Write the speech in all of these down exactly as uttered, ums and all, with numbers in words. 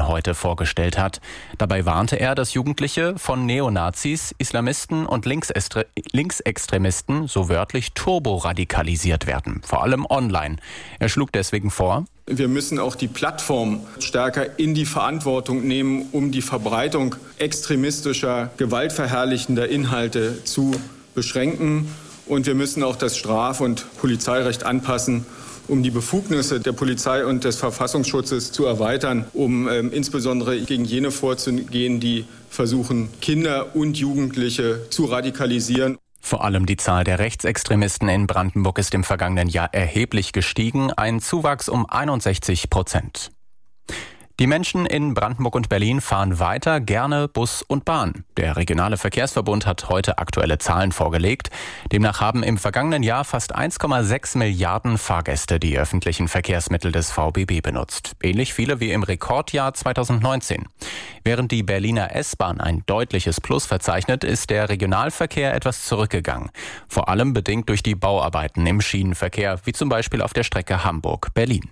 Präsidenten heute vorgestellt hat. Dabei warnte er, dass Jugendliche von Neonazis, Islamisten und Linksestre- Linksextremisten so wörtlich turboradikalisiert werden, vor allem online. Er schlug deswegen vor: Wir müssen auch die Plattform stärker in die Verantwortung nehmen, um die Verbreitung extremistischer, gewaltverherrlichender Inhalte zu beschränken. Und wir müssen auch das Straf- und Polizeirecht anpassen, um die Befugnisse der Polizei und des Verfassungsschutzes zu erweitern, um äh, insbesondere gegen jene vorzugehen, die versuchen, Kinder und Jugendliche zu radikalisieren. Vor allem die Zahl der Rechtsextremisten in Brandenburg ist im vergangenen Jahr erheblich gestiegen, ein Zuwachs um einundsechzig Prozent. Die Menschen in Brandenburg und Berlin fahren weiter gerne Bus und Bahn. Der regionale Verkehrsverbund hat heute aktuelle Zahlen vorgelegt. Demnach haben im vergangenen Jahr fast eins Komma sechs Milliarden Fahrgäste die öffentlichen Verkehrsmittel des V B B benutzt. Ähnlich viele wie im Rekordjahr zweitausendneunzehn. Während die Berliner S-Bahn ein deutliches Plus verzeichnet, ist der Regionalverkehr etwas zurückgegangen. Vor allem bedingt durch die Bauarbeiten im Schienenverkehr, wie zum Beispiel auf der Strecke Hamburg-Berlin.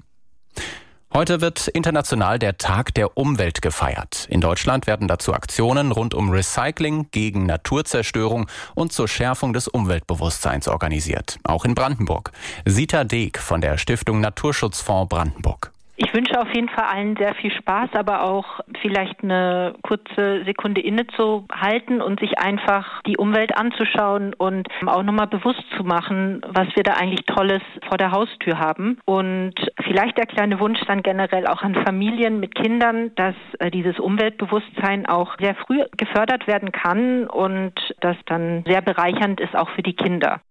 Heute wird international der Tag der Umwelt gefeiert. In Deutschland werden dazu Aktionen rund um Recycling, gegen Naturzerstörung und zur Schärfung des Umweltbewusstseins organisiert. Auch in Brandenburg. Sita Deek von der Stiftung Naturschutzfonds Brandenburg. Ich wünsche auf jeden Fall allen sehr viel Spaß, aber auch vielleicht eine kurze Sekunde innezuhalten und sich einfach die Umwelt anzuschauen und auch nochmal bewusst zu machen, was wir da eigentlich Tolles vor der Haustür haben. Und vielleicht der kleine Wunsch dann generell auch an Familien mit Kindern, dass dieses Umweltbewusstsein auch sehr früh gefördert werden kann und das dann sehr bereichernd ist auch für die Kinder.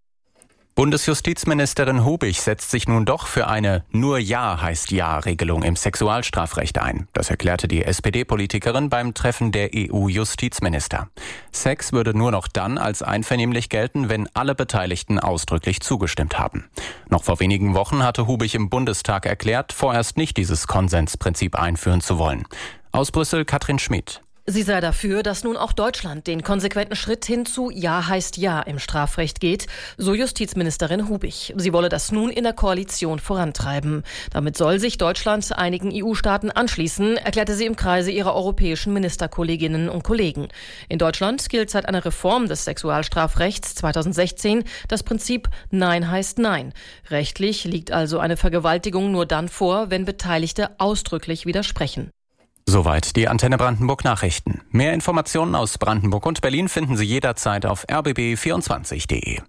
Bundesjustizministerin Hubich setzt sich nun doch für eine Nur Ja heißt Ja-Regelung im Sexualstrafrecht ein. Das erklärte die S P D-Politikerin beim Treffen der E U-Justizminister. Sex würde nur noch dann als einvernehmlich gelten, wenn alle Beteiligten ausdrücklich zugestimmt haben. Noch vor wenigen Wochen hatte Hubich im Bundestag erklärt, vorerst nicht dieses Konsensprinzip einführen zu wollen. Aus Brüssel Katrin Schmid. Sie sei dafür, dass nun auch Deutschland den konsequenten Schritt hin zu Ja heißt Ja im Strafrecht geht, so Justizministerin Hubich. Sie wolle das nun in der Koalition vorantreiben. Damit soll sich Deutschland einigen E U-Staaten anschließen, erklärte sie im Kreise ihrer europäischen Ministerkolleginnen und Kollegen. In Deutschland gilt seit einer Reform des Sexualstrafrechts zweitausendsechzehn das Prinzip Nein heißt Nein. Rechtlich liegt also eine Vergewaltigung nur dann vor, wenn Beteiligte ausdrücklich widersprechen. Soweit die Antenne Brandenburg Nachrichten. Mehr Informationen aus Brandenburg und Berlin finden Sie jederzeit auf r b b vierundzwanzig punkt d e.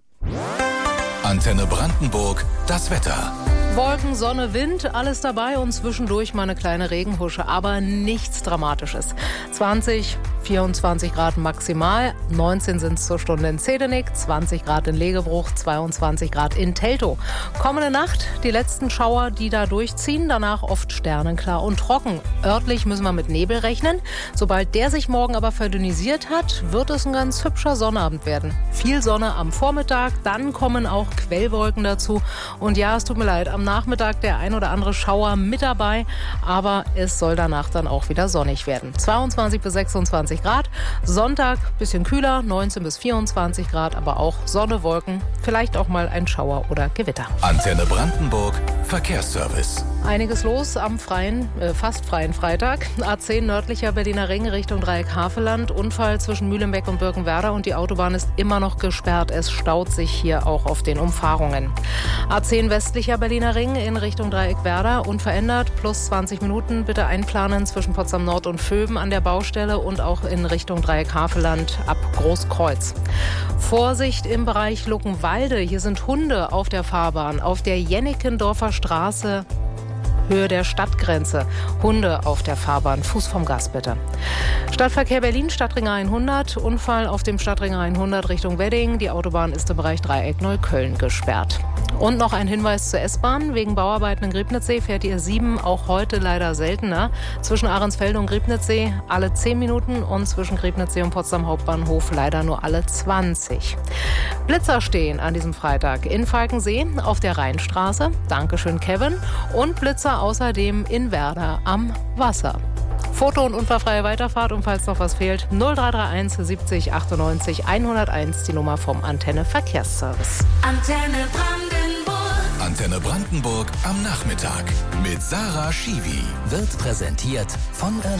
Antenne Brandenburg, das Wetter. Wolken, Sonne, Wind, alles dabei und zwischendurch mal eine kleine Regenhusche, aber nichts Dramatisches. zwanzig, vierundzwanzig Grad maximal, neunzehn sind es zur Stunde in Zedenik, zwanzig Grad in Legebruch, zweiundzwanzig Grad in Teltow. Kommende Nacht die letzten Schauer, die da durchziehen, danach oft sternenklar und trocken. Örtlich müssen wir mit Nebel rechnen. Sobald der sich morgen aber verdünnisiert hat, wird es ein ganz hübscher Sonnabend werden. Viel Sonne am Vormittag, dann kommen auch Quellwolken dazu. Und ja, es tut mir leid, am Nachmittag der ein oder andere Schauer mit dabei, aber es soll danach dann auch wieder sonnig werden. zweiundzwanzig bis sechsundzwanzig Grad, Sonntag bisschen kühler, neunzehn bis vierundzwanzig Grad, aber auch Sonne, Wolken, vielleicht auch mal ein Schauer oder Gewitter. Antenne Brandenburg, Verkehrsservice. Einiges los am freien, äh, fast freien Freitag. A zehn nördlicher Berliner Ring Richtung Dreieck Havelland. Unfall zwischen Mühlenbeck und Birkenwerder und die Autobahn ist immer noch gesperrt. Es staut sich hier auch auf den Umfahrungen. A zehn westlicher Berliner Ring in Richtung Dreieck Werder unverändert. Plus zwanzig Minuten bitte einplanen zwischen Potsdam Nord und Vöben an der Baustelle und auch in Richtung Dreieck Havelland ab Großkreuz. Vorsicht im Bereich Luckenwalde. Hier sind Hunde auf der Fahrbahn. Auf der Jennikendorfer Straße Höhe der Stadtgrenze. Hunde auf der Fahrbahn. Fuß vom Gas bitte. Stadtverkehr Berlin, Stadtring hundert. Unfall auf dem Stadtring hundert Richtung Wedding. Die Autobahn ist im Bereich Dreieck Neukölln gesperrt. Und noch ein Hinweis zur S-Bahn. Wegen Bauarbeiten in Griebnitzsee fährt die R sieben auch heute leider seltener. Zwischen Ahrensfelde und Griebnitzsee alle zehn Minuten und zwischen Griebnitzsee und Potsdam Hauptbahnhof leider nur alle zwanzig. Blitzer stehen an diesem Freitag in Falkensee auf der Rheinstraße. Dankeschön, Kevin. Und Blitzer außerdem in Werder am Wasser. Foto- und unfallfreie Weiterfahrt und falls noch was fehlt, null drei drei eins siebzig achtundneunzig hunderteins, die Nummer vom Antenne Verkehrsservice. Antenne Brandenburg. Antenne Brandenburg am Nachmittag mit Sarah Schiwi. Wird präsentiert von